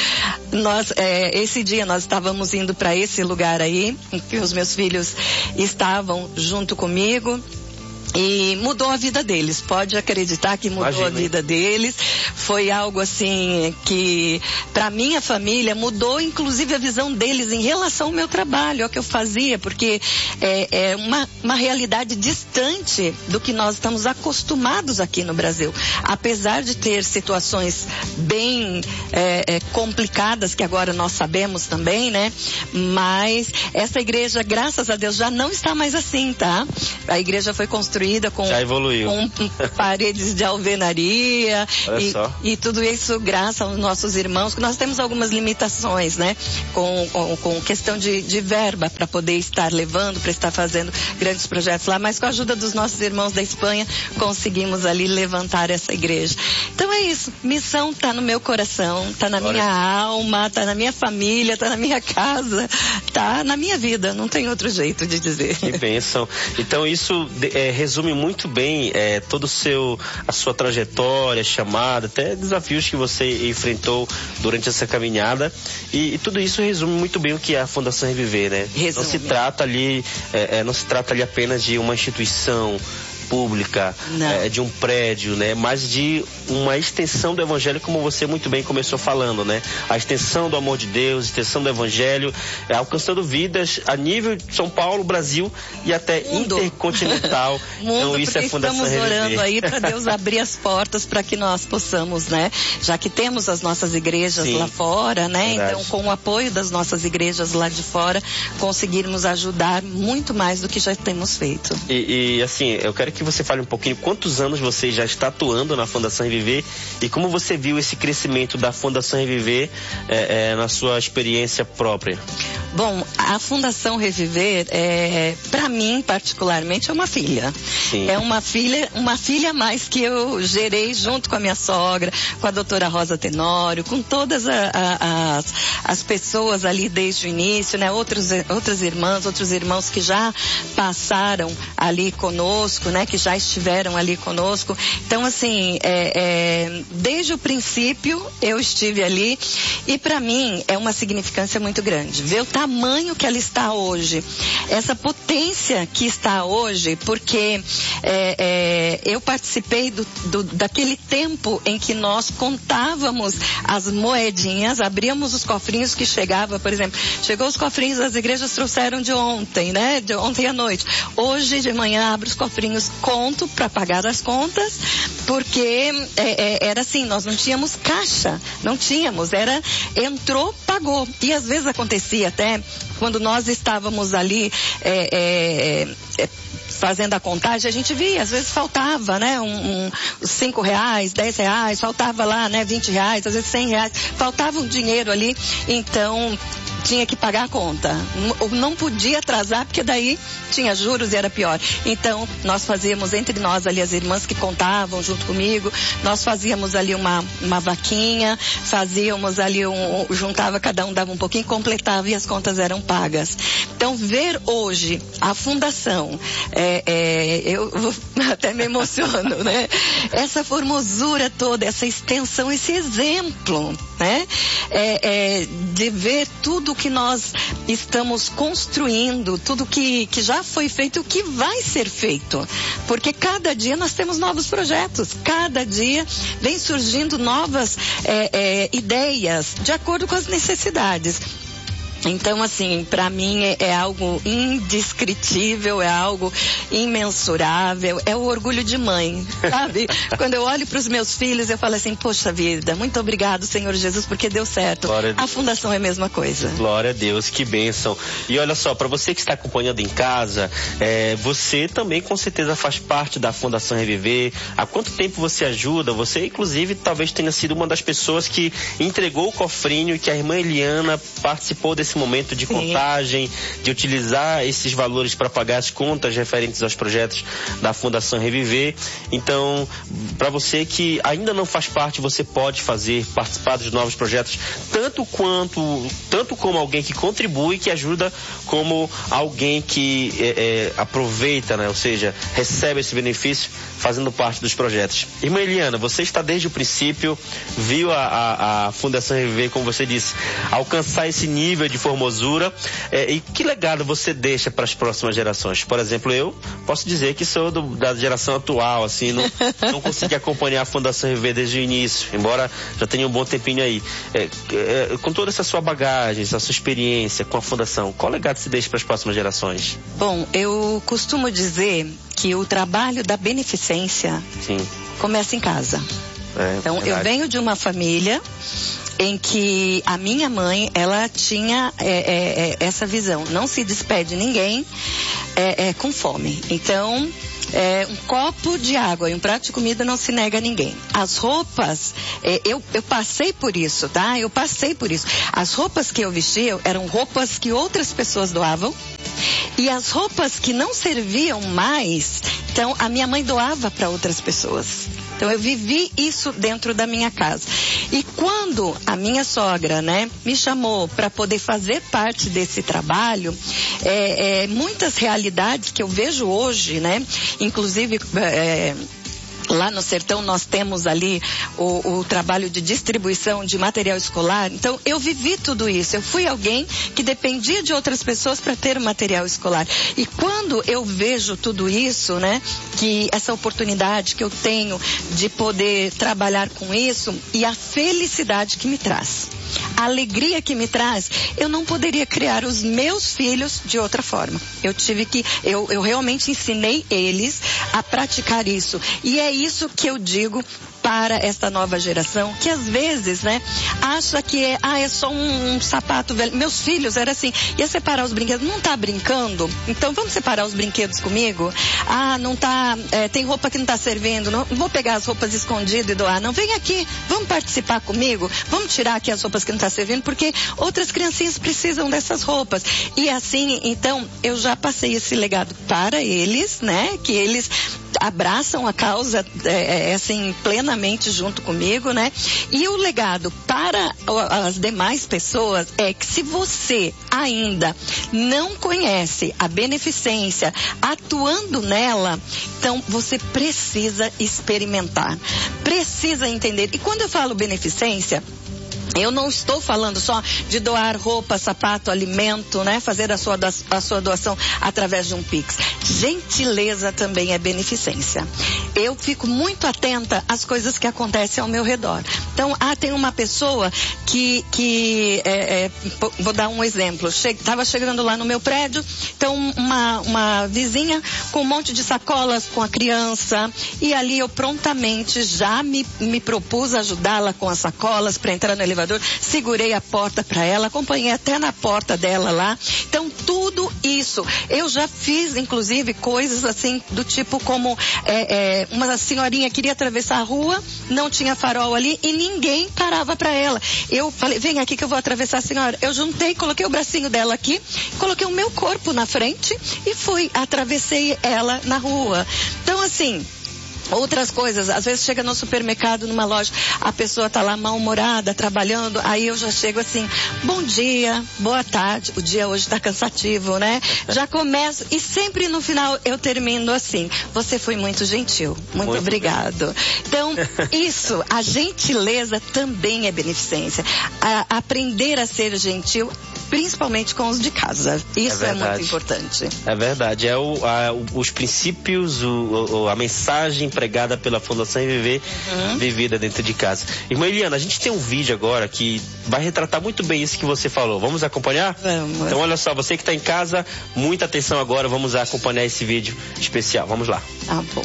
Esse dia nós estávamos indo para esse lugar aí, em que os meus filhos estavam junto comigo. E mudou a vida deles, pode acreditar que mudou a vida deles. Foi algo assim que, para minha família, mudou inclusive a visão deles em relação ao meu trabalho, ao que eu fazia, porque é uma realidade distante do que nós estamos acostumados aqui no Brasil. Apesar de ter situações bem complicadas, que agora nós sabemos também, né? Mas essa igreja, graças a Deus, já não está mais assim, tá? A igreja foi construída com paredes de alvenaria e tudo isso graças aos nossos irmãos, que nós temos algumas limitações, né? Com questão de verba para poder estar levando, para estar fazendo grandes projetos lá, mas com a ajuda dos nossos irmãos da Espanha, conseguimos ali levantar essa igreja. Então é isso, missão tá no meu coração, tá na minha alma, tá na minha família, tá na minha casa, tá na minha vida, não tem outro jeito de dizer. Que bênção. Então isso resume muito bem toda a sua trajetória, chamada, até desafios que você enfrentou durante essa caminhada, e tudo isso resume muito bem o que é a Fundação Reviver, né? Não se trata ali apenas de uma instituição pública, de um prédio, né? Mas de uma extensão do Evangelho, como você muito bem começou falando, né? A extensão do amor de Deus, a extensão do Evangelho, alcançando vidas a nível de São Paulo, Brasil e até intercontinental. Então isso é a Fundação Reviver. Estamos orando aí para Deus abrir as portas para que nós possamos, né? Já que temos as nossas igrejas lá fora, né? Verdade. Então, com o apoio das nossas igrejas lá de fora, conseguirmos ajudar muito mais do que já temos feito. E assim, eu quero que você fale um pouquinho quantos anos você já está atuando na Fundação Reviver e como você viu esse crescimento da Fundação Reviver na sua experiência própria. Bom, a Fundação Reviver, para mim particularmente, é uma filha. Sim. É uma filha mais que eu gerei junto com a minha sogra, com a doutora Rosa Tenório, com todas as pessoas ali desde o início, né? Outras irmãs, outros irmãos que já passaram ali conosco, né? Que já estiveram ali conosco. Então, assim, desde o princípio eu estive ali e para mim é uma significância muito grande. Ver o tamanho que ela está hoje, essa potência que está hoje, porque eu participei daquele tempo em que nós contávamos as moedinhas, abríamos os cofrinhos que chegava, por exemplo, chegou os cofrinhos das igrejas, trouxeram de ontem, né? De ontem à noite. Hoje de manhã abre os cofrinhos, conto para pagar as contas, porque era assim, nós não tínhamos caixa, não tínhamos, entrou, pagou. E às vezes acontecia até, quando nós estávamos ali fazendo a contagem, a gente via, às vezes faltava, né, R$5, R$10, faltava lá, né, R$20, às vezes R$100, faltava um dinheiro ali, então tinha que pagar a conta. Não podia atrasar, porque daí tinha juros e era pior. Então, nós fazíamos entre nós ali, as irmãs que contavam junto comigo, nós fazíamos ali uma vaquinha, fazíamos ali juntava, cada um dava um pouquinho, completava e as contas eram pagas. Então, ver hoje a fundação, eu até me emociono, né? Essa formosura toda, essa extensão, esse exemplo, né? De ver tudo que nós estamos construindo, tudo que já foi feito e o que vai ser feito. Porque cada dia nós temos novos projetos, cada dia vem surgindo novas ideias de acordo com as necessidades. Então, assim, para mim é algo indescritível, é algo imensurável, é o orgulho de mãe, sabe? Quando eu olho para os meus filhos, eu falo assim, poxa vida, muito obrigado, Senhor Jesus, porque deu certo. A Fundação é a mesma coisa. Glória a Deus, que bênção. E olha só, para você que está acompanhando em casa, você também com certeza faz parte da Fundação Reviver. Há quanto tempo você ajuda? Você, inclusive, talvez tenha sido uma das pessoas que entregou o cofrinho e que a irmã Eliana participou desse momento de contagem, de utilizar esses valores para pagar as contas referentes aos projetos da Fundação Reviver. Então, para você que ainda não faz parte, você pode participar dos novos projetos, tanto como alguém que contribui, que ajuda, como alguém que aproveita, né? Ou seja, recebe esse benefício fazendo parte dos projetos. Irmã Eliana, você está desde o princípio, viu a Fundação Reviver, como você disse, alcançar esse nível de formosura. E que legado você deixa para as próximas gerações? Por exemplo, eu posso dizer que sou da geração atual, assim, não consegui acompanhar a Fundação Reviver desde o início, embora já tenha um bom tempinho aí. Com toda essa sua bagagem, essa sua experiência com a Fundação, qual legado se deixa para as próximas gerações? Bom, eu costumo dizer que o trabalho da beneficência começa em casa. Então, verdade. Eu venho de uma família em que a minha mãe, ela tinha essa visão, não se despede ninguém com fome. Então, um copo de água e um prato de comida não se nega a ninguém. As roupas, eu passei por isso, tá? Eu passei por isso. As roupas que eu vestia eram roupas que outras pessoas doavam, e as roupas que não serviam mais, então a minha mãe doava para outras pessoas. Então eu vivi isso dentro da minha casa. E quando a minha sogra, né, me chamou para poder fazer parte desse trabalho, muitas realidades que eu vejo hoje, né, inclusive lá no sertão nós temos ali o trabalho de distribuição de material escolar. Então eu vivi tudo isso. Eu fui alguém que dependia de outras pessoas para ter o material escolar. E quando eu vejo tudo isso, né, que essa oportunidade que eu tenho de poder trabalhar com isso e a felicidade que me traz, a alegria que me traz, eu não poderia criar os meus filhos de outra forma. Eu realmente ensinei eles a praticar isso. E é isso que eu digo para esta nova geração, que às vezes, né, acha que é só um sapato velho. Meus filhos era assim, ia separar os brinquedos, não tá brincando? Então vamos separar os brinquedos comigo? Não tá, tem roupa que não tá servindo, não vou pegar as roupas escondidas e doar, não, vem aqui, vamos participar comigo, vamos tirar aqui as roupas que não tá servindo, porque outras criancinhas precisam dessas roupas. E assim, então, eu já passei esse legado para eles, né, que eles abraçam a causa, assim, plenamente junto comigo, né? E o legado para as demais pessoas é que se você ainda não conhece a beneficência atuando nela, então você precisa experimentar, precisa entender. E quando eu falo beneficência, eu não estou falando só de doar roupa, sapato, alimento, né? Fazer a sua doação através de um Pix. Gentileza também é beneficência. Eu fico muito atenta às coisas que acontecem ao meu redor. Então, tem uma pessoa que vou dar um exemplo. Estava chegando lá no meu prédio, então uma vizinha com um monte de sacolas com a criança, e ali eu prontamente já me propus ajudá-la com as sacolas para entrar no elevador. Segurei a porta para ela, acompanhei até na porta dela lá. Então tudo isso, eu já fiz inclusive coisas assim do tipo como uma senhorinha queria atravessar a rua, não tinha farol ali e ninguém parava para ela. Eu falei, vem aqui que eu vou atravessar a senhora. Eu juntei, coloquei o bracinho dela aqui, coloquei o meu corpo na frente e atravessei ela na rua. Então assim, outras coisas, às vezes chega no supermercado, numa loja, a pessoa está lá mal-humorada, trabalhando, aí eu já chego assim, bom dia, boa tarde, o dia hoje está cansativo, né? Já começo, e sempre no final eu termino assim, você foi muito gentil, muito obrigado. Então, isso, a gentileza também é beneficência. Aprender a ser gentil, principalmente com os de casa. Isso é muito importante. É verdade. Os princípios, a mensagem pregada pela Fundação Reviver, vivida dentro de casa. Irmã Eliana, a gente tem um vídeo agora que vai retratar muito bem isso que você falou. Vamos acompanhar? Vamos. Então, olha só, você que está em casa, muita atenção agora, vamos acompanhar esse vídeo especial. Vamos lá. Bom.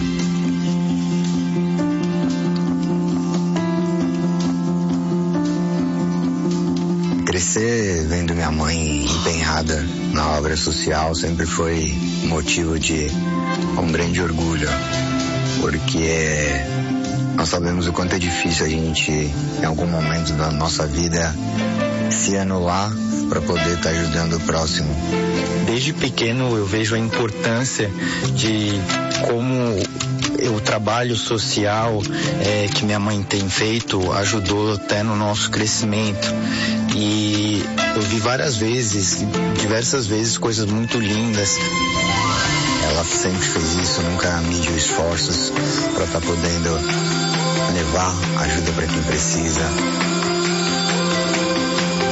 Crescer vendo minha mãe empenhada na obra social sempre foi motivo de um grande orgulho, porque nós sabemos o quanto é difícil a gente, em algum momento da nossa vida, se anular para poder estar ajudando o próximo. Desde pequeno eu vejo a importância de como o trabalho social que minha mãe tem feito ajudou até no nosso crescimento. E eu vi diversas vezes, coisas muito lindas. Ela sempre fez isso, nunca mediu esforços para estar podendo levar ajuda para quem precisa.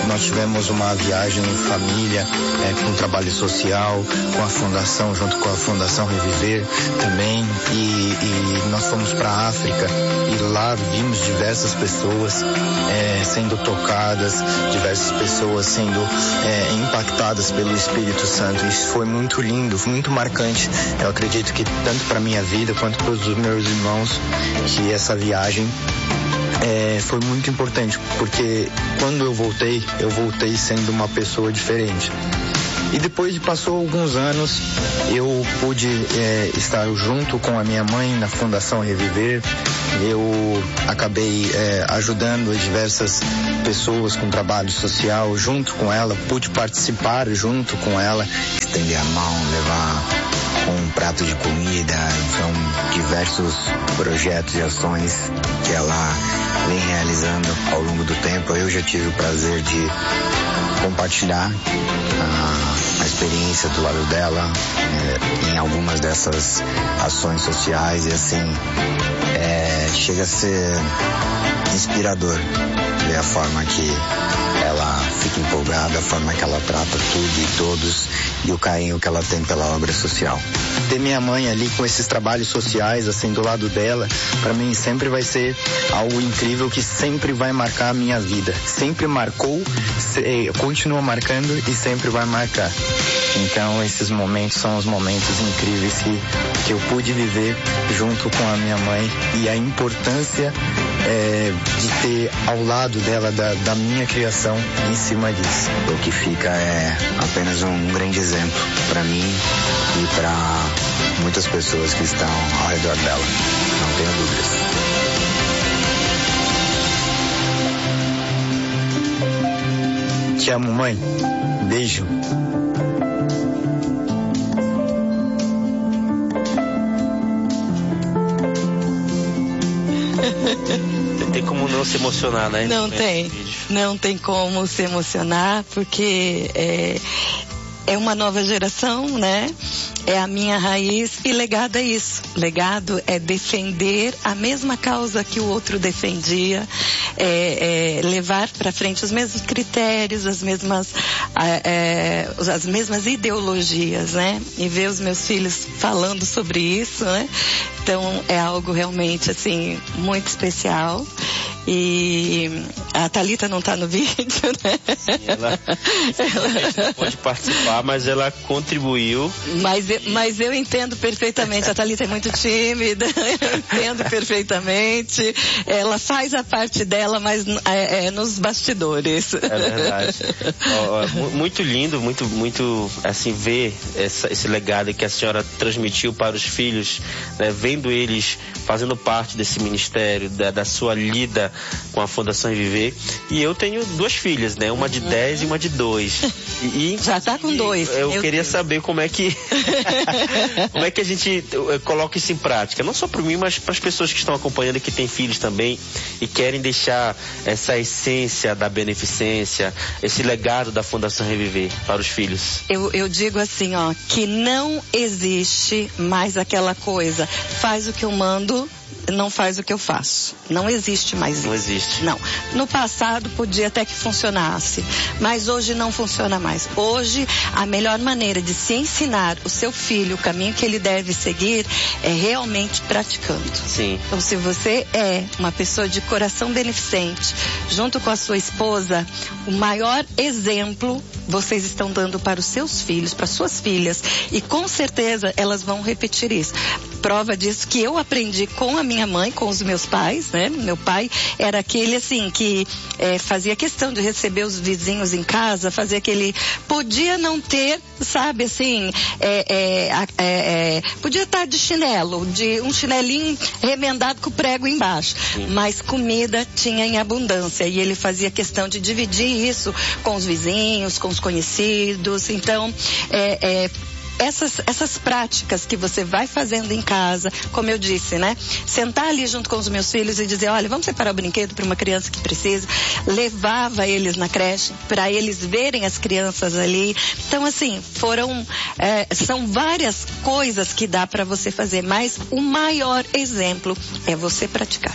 nós tivemos uma viagem em família, com trabalho social, com a fundação, junto com a Fundação Reviver também, e nós fomos para a África e lá vimos diversas pessoas sendo tocadas, diversas pessoas sendo impactadas pelo Espírito Santo. Isso foi muito lindo, foi muito marcante. Eu acredito que tanto para minha vida quanto para os meus irmãos, que essa viagem foi muito importante, porque quando eu voltei sendo uma pessoa diferente. E depois passou alguns anos, eu pude estar junto com a minha mãe na Fundação Reviver. Eu acabei ajudando diversas pessoas com trabalho social junto com ela, pude participar junto com ela, estender a mão, levar um prato de comida. São diversos projetos e ações que ela vem realizando ao longo do tempo. Eu já tive o prazer de compartilhar a experiência do lado dela em algumas dessas ações sociais, e assim chega a ser inspirador ver a forma que ela fica empolgada, a forma que ela trata tudo e todos, e o carinho que ela tem pela obra social. Ter minha mãe ali com esses trabalhos sociais, assim, do lado dela, para mim sempre vai ser algo incrível que sempre vai marcar a minha vida. Sempre marcou, continua marcando e sempre vai marcar. Então esses momentos são os momentos incríveis que eu pude viver junto com a minha mãe, e a importância de ter ao lado dela da minha criação em cima disso. O que fica é apenas um grande exemplo para mim e para muitas pessoas que estão ao redor dela, não tenho dúvidas. Te amo, mãe. Beijo. Tem como não se emocionar, né? Não tem como se emocionar, porque é uma nova geração, né? É a minha raiz, e legado é isso. Legado é defender a mesma causa que o outro defendia, levar para frente os mesmos critérios, as mesmas ideologias, né? E ver os meus filhos falando sobre isso, né? Então é algo realmente assim muito especial. E a Thalita não está no vídeo, né? Sim, ela pode participar, mas ela contribuiu. Mas eu entendo perfeitamente. A Thalita é muito tímida, eu entendo perfeitamente. Ela faz a parte dela, mas nos bastidores. É verdade. Muito lindo, muito assim, ver esse legado que a senhora transmitiu para os filhos, né? Vendo eles fazendo parte desse ministério, da sua lida com a Fundação Viver. E eu tenho 2 filhas, né? Uma de 10 e uma de 2. Já está com 2. Eu queria saber como é que a gente coloca isso em prática. Não só para mim, mas para as pessoas que estão acompanhando e que têm filhos também e querem deixar essa essência da beneficência, esse legado da Fundação Reviver para os filhos. Eu digo assim, que não existe mais aquela coisa, faz o que eu mando, não faz o que eu faço. Não existe mais isso. Não existe. Não. No passado podia até que funcionasse, mas hoje não funciona mais. Hoje, a melhor maneira de se ensinar o seu filho o caminho que ele deve seguir é realmente praticando. Sim. Então, se você é uma pessoa de coração beneficente, junto com a sua esposa, o maior exemplo vocês estão dando para os seus filhos, para suas filhas, e com certeza elas vão repetir isso. Prova disso que eu aprendi com a minha mãe, com os meus pais, né? Meu pai era aquele assim que fazia questão de receber os vizinhos em casa, fazia aquele, podia não ter, sabe, assim, podia estar de chinelo, de um chinelinho remendado com o prego embaixo, mas comida tinha em abundância, e ele fazia questão de dividir isso com os vizinhos, com os conhecidos. Então, essas práticas que você vai fazendo em casa, como eu disse, né? Sentar ali junto com os meus filhos e dizer, olha, vamos separar o brinquedo para uma criança que precisa. Levava eles na creche para eles verem as crianças ali. Então, assim, são várias coisas que dá para você fazer, mas o maior exemplo é você praticar.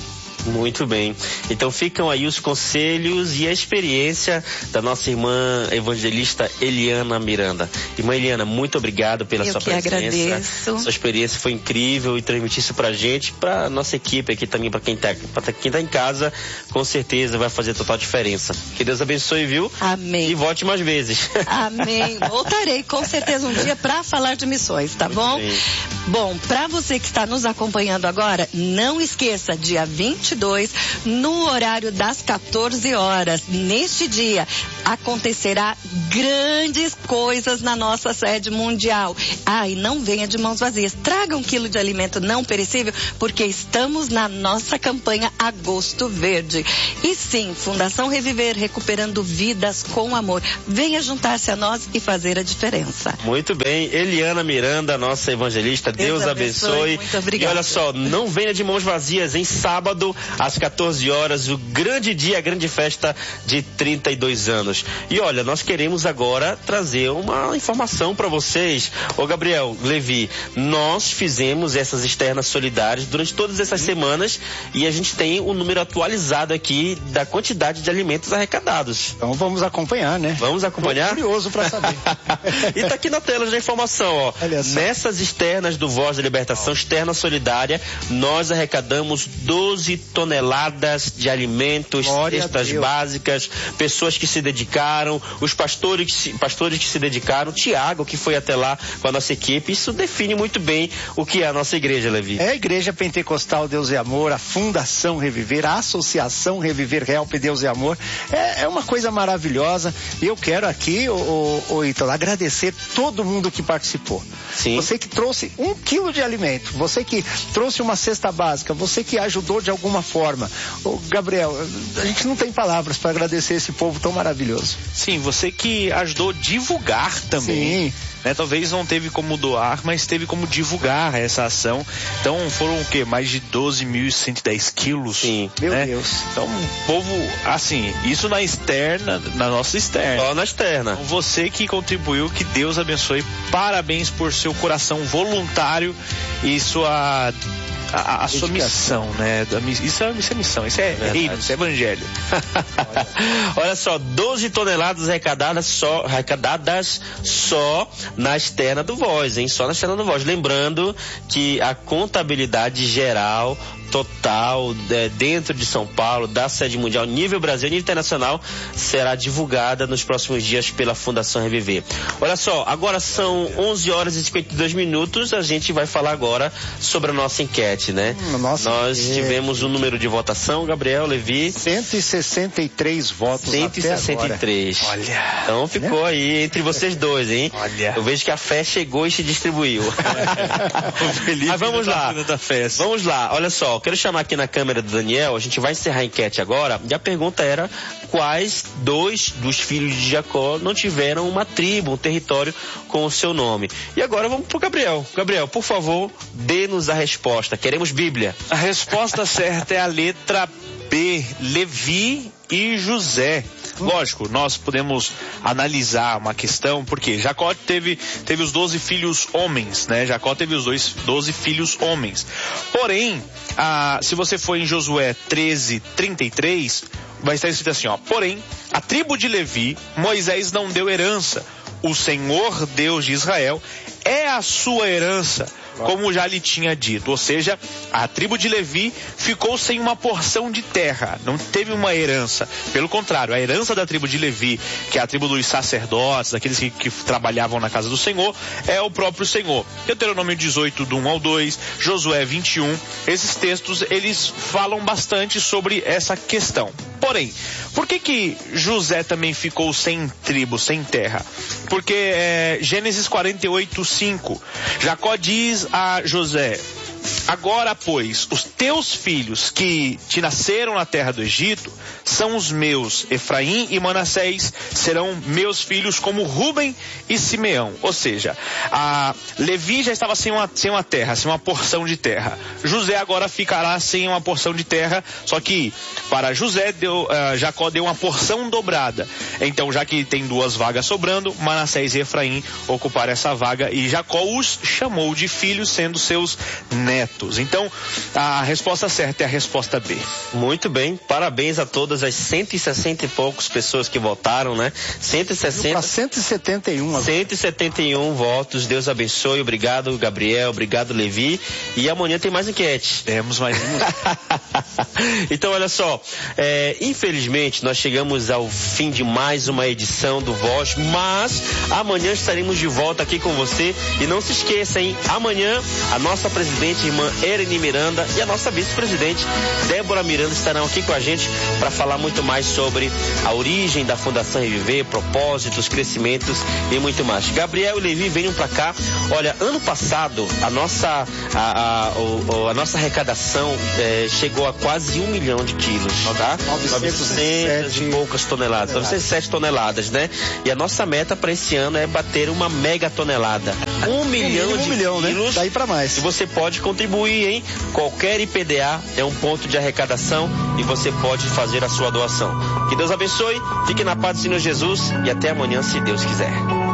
Muito bem. Então ficam aí os conselhos e a experiência da nossa irmã evangelista Eliana Miranda. Irmã Eliana, muito obrigado pela sua presença. Eu que agradeço. Sua experiência foi incrível e transmitir isso pra gente, pra nossa equipe aqui também, pra quem tá em casa, com certeza vai fazer total diferença. Que Deus abençoe, viu? Amém. E volte mais vezes. Amém. Voltarei com certeza um dia pra falar de missões, tá bom? Bem. Bom, pra você que está nos acompanhando agora, não esqueça, dia 22, no horário das 14 horas, neste dia, acontecerá grandes coisas na nossa sede mundial. Ah, e não venha de mãos vazias. Traga 1 quilo de alimento não perecível, porque estamos na nossa campanha Agosto Verde. E sim, Fundação Reviver, recuperando vidas com amor. Venha juntar-se a nós e fazer a diferença. Muito bem. Eliana Miranda, nossa evangelista, Deus abençoe. Muito obrigada. E olha só, não venha de mãos vazias. Em sábado, às 14 horas, o grande dia, a grande festa de 32 anos. E olha, nós queremos agora trazer uma informação para vocês. Ô Gabriel, Levi, nós fizemos essas externas solidárias durante todas essas semanas e a gente tem o número atualizado aqui da quantidade de alimentos arrecadados. Então vamos acompanhar, né? Vamos acompanhar? Tô curioso para saber. E tá aqui na tela já a informação, ó. Nessas externas do Voz da Libertação, externa solidária, nós arrecadamos 12 toneladas de alimentos, cestas básicas, pessoas que se dedicaram, os pastores que se dedicaram, Tiago, que foi até lá com a nossa equipe. Isso define muito bem o que é a nossa igreja, Levi. É a Igreja Pentecostal Deus e Amor, a Fundação Reviver, a Associação Reviver Help Deus e Amor. É uma coisa maravilhosa. E eu quero aqui, Ítalo, agradecer todo mundo que participou. Sim. Você que trouxe 1 quilo de alimento, você que trouxe uma cesta básica, você que ajudou de alguma forma. Gabriel, a gente não tem palavras para agradecer esse povo tão maravilhoso. Sim, você que ajudou a divulgar também. Sim. Né? Talvez não teve como doar, mas teve como divulgar essa ação. Então foram o quê? Mais de 12.110 quilos. Sim. Meu né? Deus. Então, povo, assim, isso na externa, na nossa externa. Só na externa. Então, você que contribuiu, que Deus abençoe. Parabéns por seu coração voluntário e sua... A sua missão, né? Isso é missão, isso é reino, isso é evangelho. Olha só, 12 toneladas arrecadadas só na externa do Voz, hein? Só na externa do Voz. Lembrando que a contabilidade geral total dentro de São Paulo, da sede mundial, nível Brasil, nível internacional, será divulgada nos próximos dias pela Fundação Reviver. Olha só, agora são 11 horas e 52 minutos, a gente vai falar agora sobre a nossa enquete, né? Nós tivemos um número de votação, Gabriel, Levi. 163 votos 163. Até agora. Olha. Então ficou aí entre vocês dois, hein? Olha. Eu vejo que a fé chegou e se distribuiu. Mas vamos lá. Vamos lá, olha só. Quero chamar aqui na câmera do Daniel, a gente vai encerrar a enquete agora, e a pergunta era quais 2 dos filhos de Jacó não tiveram uma tribo, um território com o seu nome. E agora vamos pro Gabriel. Gabriel, por favor, dê-nos a resposta. Queremos Bíblia. A resposta certa é a letra B, Levi e José. Lógico, nós podemos analisar uma questão, porque Jacó teve os 12 filhos homens, né? Jacó teve os 12 filhos homens. Porém, se você for em Josué 13:33, vai estar escrito assim, ó. Porém, a tribo de Levi, Moisés não deu herança. O Senhor, Deus de Israel, é a sua herança, como já lhe tinha dito. Ou seja, a tribo de Levi ficou sem uma porção de terra, não teve uma herança. Pelo contrário, a herança da tribo de Levi, que é a tribo dos sacerdotes, daqueles que trabalhavam na casa do Senhor, é o próprio Senhor. Deuteronômio 18, do 1 ao 2, Josué 21, esses textos, eles falam bastante sobre essa questão. Porém, por que José também ficou sem tribo, sem terra? Porque Gênesis 48:5, Jacó diz a José: agora, pois, os teus filhos que te nasceram na terra do Egito são os meus. Efraim e Manassés serão meus filhos, como Rúben e Simeão. Ou seja, Levi já estava sem uma terra, sem uma porção de terra. José agora ficará sem uma porção de terra, só que para José Jacó deu uma porção dobrada. Então, já que tem 2 vagas sobrando, Manassés e Efraim ocuparam essa vaga, e Jacó os chamou de filhos, sendo seus netos. netos. Então, a resposta certa é a resposta B. Muito bem, parabéns a todas as 160 e poucos pessoas que votaram, né? 171 agora. 171 votos, Deus abençoe, obrigado Gabriel, obrigado Levi, e amanhã tem mais enquete. Temos mais Então olha só, infelizmente nós chegamos ao fim de mais uma edição do Voz, mas amanhã estaremos de volta aqui com você, e não se esqueça, hein? Amanhã a nossa presidente, irmã Ereni Miranda, e a nossa vice-presidente Débora Miranda estarão aqui com a gente para falar muito mais sobre a origem da Fundação Reviver, propósitos, crescimentos e muito mais. Gabriel e Levi venham para cá. Olha, ano passado a nossa arrecadação chegou a quase 1 milhão de quilos, tá? 900 e poucas toneladas, 907 toneladas, né? E a nossa meta para esse ano é bater uma mega tonelada. 1 milhão de quilos, né? Daí para mais. E você pode contribuir, hein? Qualquer IPDA é um ponto de arrecadação e você pode fazer a sua doação. Que Deus abençoe, fique na paz do Senhor Jesus e até amanhã, se Deus quiser.